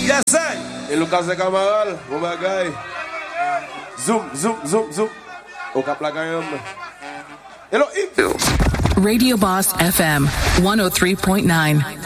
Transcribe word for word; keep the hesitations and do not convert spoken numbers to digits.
Yes, sir. Et Lucas de Camaral, mon bagay. Zoom, zoom, zoom, zoom. Au cap la gagne. Hello, Radio Boss F M one oh three point nine.